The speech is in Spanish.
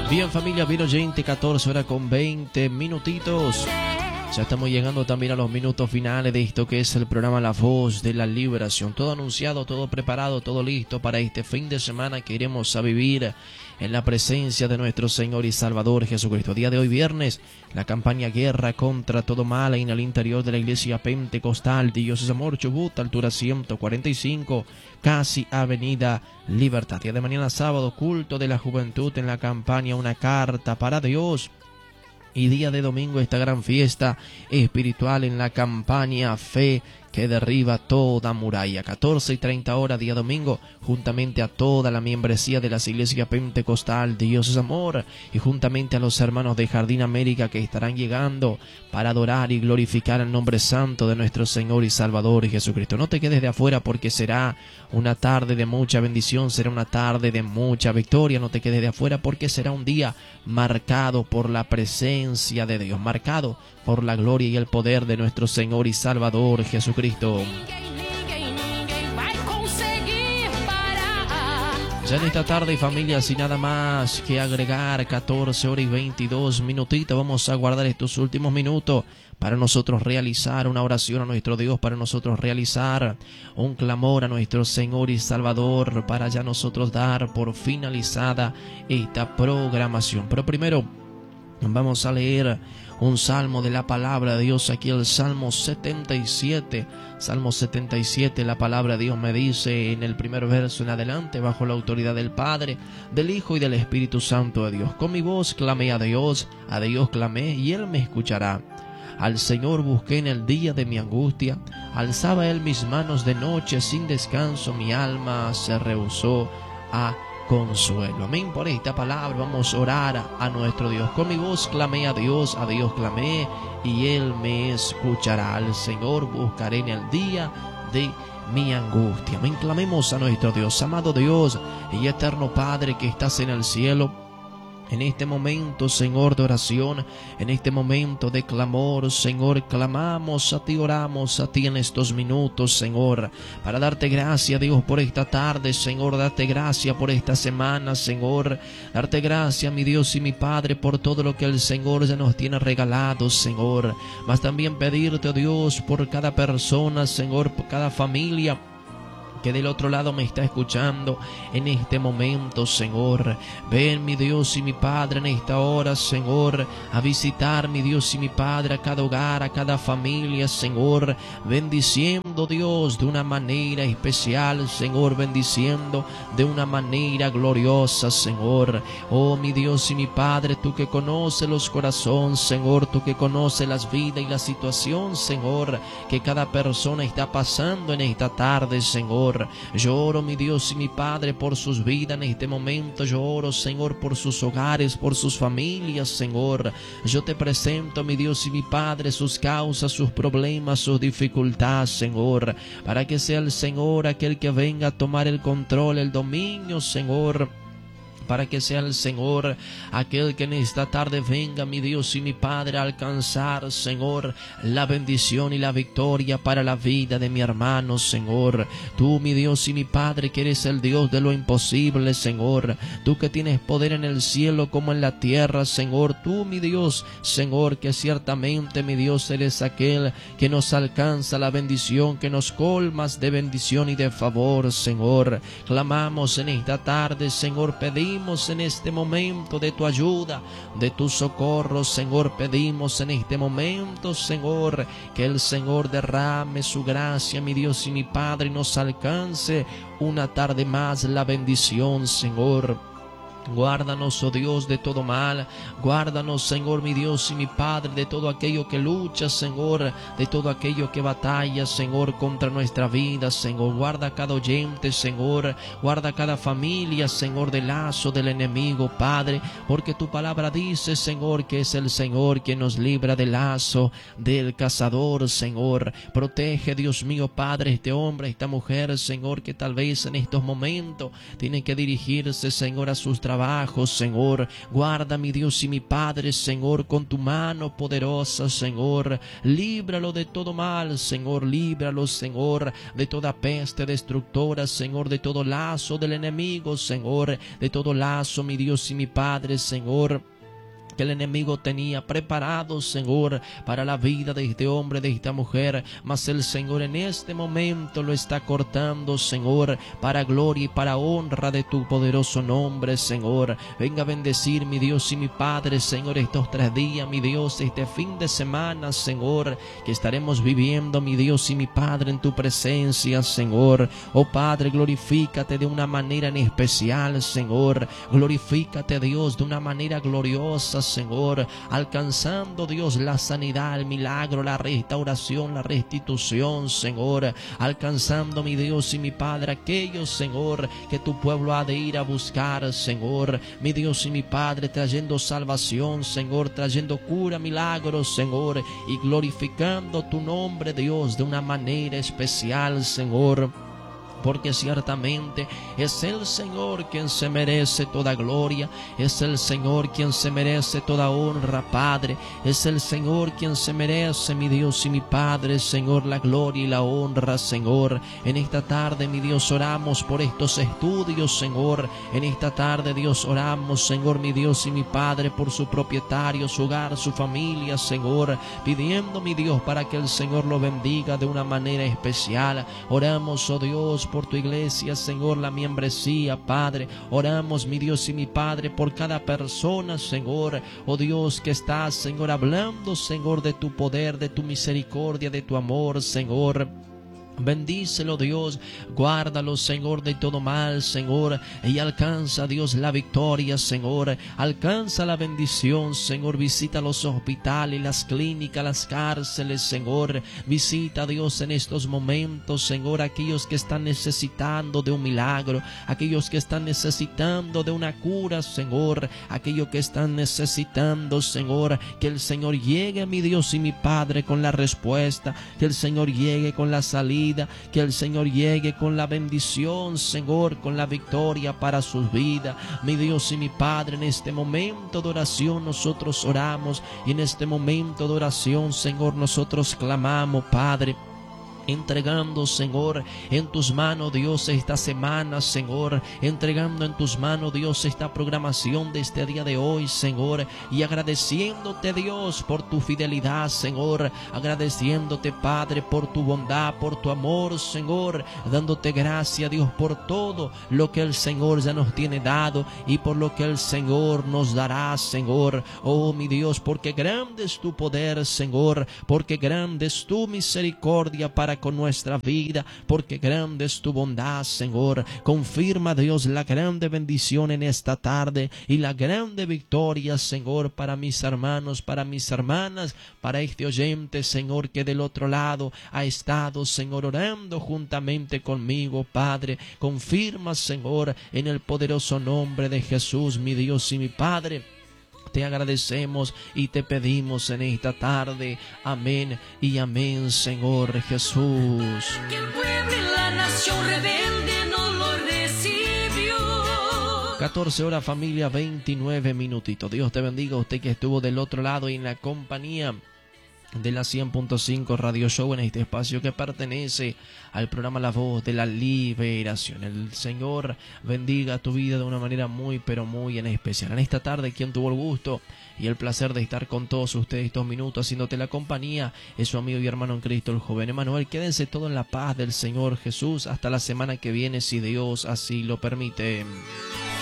Bien familia, bien oyente, 14 horas con 20 minutitos. Ya estamos llegando también a los minutos finales de esto que es el programa La Voz de la Liberación. Todo anunciado, todo preparado, todo listo para este fin de semana que iremos a vivir en la presencia de nuestro Señor y Salvador Jesucristo. Día de hoy viernes, la campaña Guerra contra todo mal en el interior de la iglesia pentecostal Dios es Amor, Chubut, altura 145, casi Avenida Libertad. Día de mañana sábado, culto de la juventud en la campaña Una Carta para Dios. Y día de domingo esta gran fiesta espiritual en la campaña Fe que derriba toda muralla. 14:30 horas día domingo, juntamente a toda la membresía de las iglesias pentecostal Dios es Amor y juntamente a los hermanos de Jardín América que estarán llegando para adorar y glorificar el nombre santo de nuestro Señor y Salvador Jesucristo. No te quedes de afuera porque será una tarde de mucha bendición, será una tarde de mucha victoria. No te quedes de afuera porque será un día marcado por la presencia de Dios, marcado por la gloria y el poder de nuestro Señor y Salvador Jesucristo. Ya en esta tarde, familia, sin nada más que agregar, 14 horas y 22 minutitos, vamos a guardar estos últimos minutos para nosotros realizar una oración a nuestro Dios, para nosotros realizar un clamor a nuestro Señor y Salvador, para ya nosotros dar por finalizada esta programación. Pero primero vamos a leer un salmo de la palabra de Dios, aquí el Salmo 77. Salmo 77, la palabra de Dios me dice en el primer verso en adelante: bajo la autoridad del Padre, del Hijo y del Espíritu Santo de Dios. Con mi voz clamé a Dios clamé y Él me escuchará. Al Señor busqué en el día de mi angustia, alzaba Él mis manos de noche, sin descanso mi alma se rehusó a consuelo. Amén. Por esta palabra vamos a orar a nuestro Dios. Con mi voz clamé a Dios clamé y Él me escuchará. Al Señor buscaré en el día de mi angustia. Amén. Clamemos a nuestro Dios. Amado Dios y eterno Padre que estás en el cielo, en este momento, Señor, de oración, en este momento de clamor, Señor, clamamos a ti, oramos a ti en estos minutos, Señor, para darte gracias, Dios, por esta tarde, Señor, darte gracias por esta semana, Señor, darte gracias, mi Dios y mi Padre, por todo lo que el Señor ya nos tiene regalado, Señor, mas también pedirte, oh Dios, por cada persona, Señor, por cada familia que del otro lado me está escuchando en este momento, Señor. Ven, mi Dios y mi Padre, en esta hora, Señor, a visitar, mi Dios y mi Padre, a cada hogar, a cada familia, Señor, bendiciendo, Dios, de una manera especial, Señor, bendiciendo de una manera gloriosa, Señor. Oh, mi Dios y mi Padre, tú que conoces los corazones, Señor, tú que conoces las vidas y la situación, Señor, que cada persona está pasando en esta tarde, Señor. Yo oro, mi Dios y mi Padre, por sus vidas en este momento. Yo oro, Señor, por sus hogares, por sus familias, Señor. Yo te presento, mi Dios y mi Padre, sus causas, sus problemas, sus dificultades, Señor, para que sea el Señor aquel que venga a tomar el control, el dominio, Señor, para que sea el Señor aquel que en esta tarde venga, mi Dios y mi Padre, a alcanzar, Señor, la bendición y la victoria para la vida de mi hermano, Señor. Tú, mi Dios y mi Padre, que eres el Dios de lo imposible, Señor. Tú que tienes poder en el cielo como en la tierra, Señor. Tú, mi Dios, Señor, que ciertamente, mi Dios, eres aquel que nos alcanza la bendición, que nos colmas de bendición y de favor, Señor. Clamamos en esta tarde, Señor, pedimos en este momento de tu ayuda, de tu socorro, Señor. Pedimos en este momento, Señor, que el Señor derrame su gracia, mi Dios y mi Padre, y nos alcance una tarde más la bendición, Señor. Guárdanos, oh Dios, de todo mal. Guárdanos, Señor, mi Dios y mi Padre, de todo aquello que lucha, Señor, de todo aquello que batalla, Señor, contra nuestra vida, Señor. Guarda a cada oyente, Señor. Guarda a cada familia, Señor, del lazo del enemigo, Padre, porque tu palabra dice, Señor, que es el Señor quien nos libra del lazo del cazador, Señor. Protege, Dios mío, Padre, este hombre, esta mujer, Señor, que tal vez en estos momentos tienen que dirigirse, Señor, a sus trabajos, trabajo, Señor. Guarda, mi Dios y mi Padre, Señor, con tu mano poderosa, Señor. Líbralo de todo mal, Señor. Líbralo, Señor, de toda peste destructora, Señor, de todo lazo del enemigo, Señor, de todo lazo, mi Dios y mi Padre, Señor, que el enemigo tenía preparado, Señor, para la vida de este hombre, de esta mujer, mas el Señor en este momento lo está cortando, Señor, para gloria y para honra de tu poderoso nombre, Señor. Venga a bendecir, mi Dios y mi Padre, Señor, estos 3 días, mi Dios, este fin de semana, Señor, que estaremos viviendo, mi Dios y mi Padre, en tu presencia, Señor. Oh Padre, glorifícate de una manera en especial, Señor. Glorifícate, Dios, de una manera gloriosa, Señor, alcanzando, Dios, la sanidad, el milagro, la restauración, la restitución, Señor, alcanzando, mi Dios y mi Padre, aquellos, Señor, que tu pueblo ha de ir a buscar, Señor, mi Dios y mi Padre, trayendo salvación, Señor, trayendo cura, milagros, Señor, y glorificando tu nombre, Dios, de una manera especial, Señor. Porque ciertamente es el Señor quien se merece toda gloria, es el Señor quien se merece toda honra, Padre, es el Señor quien se merece, mi Dios y mi Padre, Señor, la gloria y la honra, Señor. En esta tarde, mi Dios, oramos por estos estudios, Señor. En esta tarde, Dios, oramos, Señor, mi Dios y mi Padre, por su propietario, su hogar, su familia, Señor, pidiendo, mi Dios, para que el Señor lo bendiga de una manera especial. Oramos, oh Dios, por tu iglesia, Señor, la membresía, Padre. Oramos, mi Dios y mi Padre, por cada persona, Señor, oh Dios, que está, Señor, hablando, Señor, de tu poder, de tu misericordia, de tu amor, Señor. Bendícelo, Dios, guárdalo, Señor, de todo mal, Señor, y alcanza, Dios, la victoria, Señor, alcanza la bendición, Señor. Visita los hospitales, las clínicas, las cárceles, Señor. Visita, Dios, en estos momentos, Señor, aquellos que están necesitando de un milagro, aquellos que están necesitando de una cura, Señor, aquellos que están necesitando, Señor, que el Señor llegue, mi Dios y mi Padre, con la respuesta, que el Señor llegue con la salida, que el Señor llegue con la bendición, Señor, con la victoria para sus vidas. Mi Dios y mi Padre, en este momento de oración nosotros oramos, y en este momento de oración, Señor, nosotros clamamos, Padre, entregando, Señor, en tus manos, Dios, esta semana, Señor, entregando en tus manos, Dios, esta programación de este día de hoy, Señor, y agradeciéndote, Dios, por tu fidelidad, Señor, agradeciéndote, Padre, por tu bondad, por tu amor, Señor, dándote gracias, Dios, por todo lo que el Señor ya nos tiene dado y por lo que el Señor nos dará, Señor. Oh, mi Dios, porque grande es tu poder, Señor, porque grande es tu misericordia para con nuestra vida, porque grande es tu bondad, Señor. Confirma, Dios, la grande bendición en esta tarde y la grande victoria, Señor, para mis hermanos, para mis hermanas, para este oyente, Señor, que del otro lado ha estado, Señor, orando juntamente conmigo, Padre. Confirma, Señor, en el poderoso nombre de Jesús, mi Dios y mi Padre. Te agradecemos y te pedimos en esta tarde. Amén y amén, Señor Jesús. Que el pueblo y la nación rebelde no lo recibió. 14 horas, familia, 29 minutitos. Dios te bendiga, usted que estuvo del otro lado y en la compañía de la 100.5 Radio Show, en este espacio que pertenece al programa La Voz de la Liberación. El Señor bendiga tu vida de una manera muy, pero muy en especial. En esta tarde, quien tuvo el gusto y el placer de estar con todos ustedes estos minutos, haciéndote la compañía, es su amigo y hermano en Cristo, el joven Emanuel. Quédense todos en la paz del Señor Jesús. Hasta la semana que viene, si Dios así lo permite.